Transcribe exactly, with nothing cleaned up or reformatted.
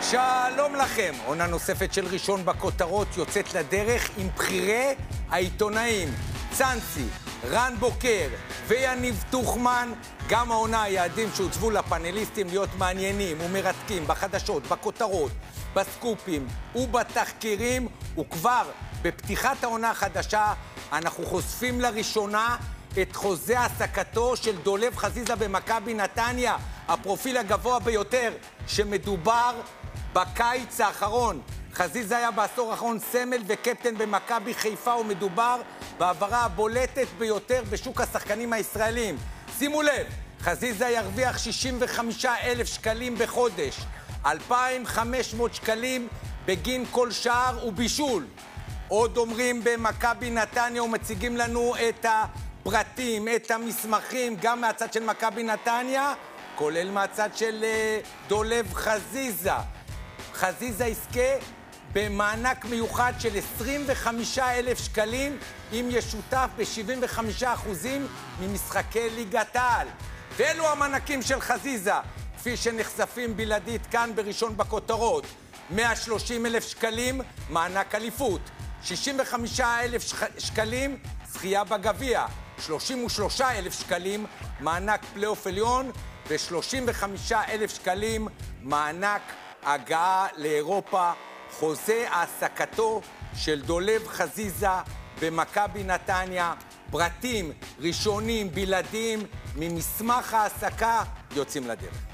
שלום לכם, עונה נוספת של ראשון בכותרות יוצאת לדרך עם בחירי העיתונאים צאנסי, רן בוקר ויניב תוכמן. גם העונה היעדים שהוצבו לפאנליסטים להיות מעניינים ומרתקים בחדשות, בכותרות, בסקופים ובתחקירים, וכבר בפתיחת העונה החדשה אנחנו חושפים לראשונה את חוזה העסקתו של דולב חזיזה במכבי נתניה, הפרופיל הגבוה ביותר שמדובר בקיץ האחרון. חזיזה היה בעשור האחרון סמל וקפטן במכבי חיפה, ומדובר בעברה הבולטת ביותר בשוק השחקנים הישראלים. שימו לב, חזיזה ירוויח שישים וחמישה אלף שקלים בחודש, אלפיים וחמש מאות שקלים בגין כל שער ובישול. עוד אומרים במכבי נתניה ומציגים לנו את הפרטים, את המסמכים, גם מהצד של מכבי נתניה, כולל מהצד של דולב חזיזה. חזיזה יזכה במענק מיוחד של עשרים וחמישה אלף שקלים, אם ישותף ב-שבעים וחמישה אחוז ממשחקי ליגת העל. ואלו המענקים של חזיזה, כפי שנחשפים בלעדית כאן בראשון בכותרות: מאה ושלושים אלף שקלים מענק אליפות, שישים וחמישה אלף שקלים זכייה בגביע, שלושים ושלושה אלף שקלים מענק פלייאוף עליון, ו-שלושים וחמישה אלף שקלים מענק הגעה לאירופה. חוזה העסקתו של דולב חזיזה במכבי נתניה, פרטים ראשונים בלעדיים ממסמך העסקה יוצאים לדרך.